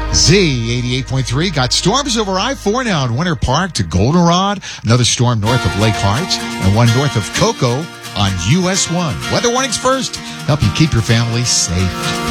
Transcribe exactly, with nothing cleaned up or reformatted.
Z eighty-eight point three got storms over I four now in Winter Park to Goldenrod, another storm north of Lake Harts, and one north of Cocoa on U S one. Weather warnings first. Help you keep your family safe.